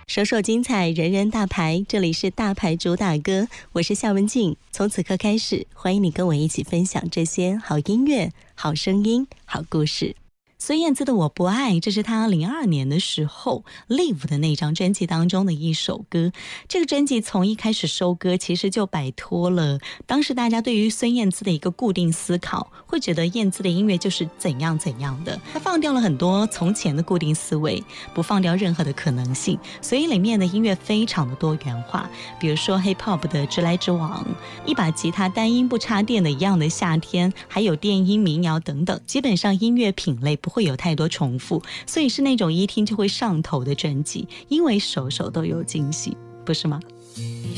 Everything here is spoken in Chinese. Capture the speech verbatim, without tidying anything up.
首首精彩，人人大牌，这里是大牌主打歌，我是夏文静。从此刻开始，欢迎你跟我一起分享这些好音乐、好声音、好故事。孙燕姿的《我不爱》，这是她零二年的时候 Live 的那张专辑当中的一首歌。这个专辑从一开始收歌，其实就摆脱了当时大家对于孙燕姿的一个固定思考，会觉得燕姿的音乐就是怎样怎样的。她放掉了很多从前的固定思维，不放掉任何的可能性，所以里面的音乐非常的多元化。比如说 Hip Hop 的直来直往，一把吉他单音不插电的一样的夏天，还有电音民谣等等，基本上音乐品类不会有太多重复，所以是那种一听就会上头的专辑，因为首首都有惊喜，不是吗？